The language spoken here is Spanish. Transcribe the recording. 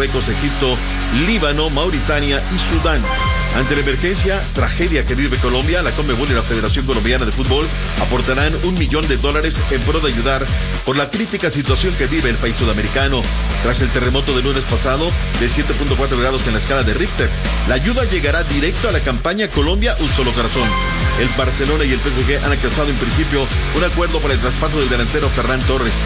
Marruecos, Egipto, Líbano, Mauritania y Sudán. Ante la emergencia, tragedia que vive Colombia, la Conmebol y la Federación Colombiana de Fútbol aportarán $1 millón en pro de ayudar por la crítica situación que vive el país sudamericano. Tras el terremoto del lunes pasado de 7.4 grados en la escala de Richter, la ayuda llegará directo a la campaña Colombia Un Solo Corazón. El Barcelona y el PSG han alcanzado en principio un acuerdo para el traspaso del delantero Ferran Torres.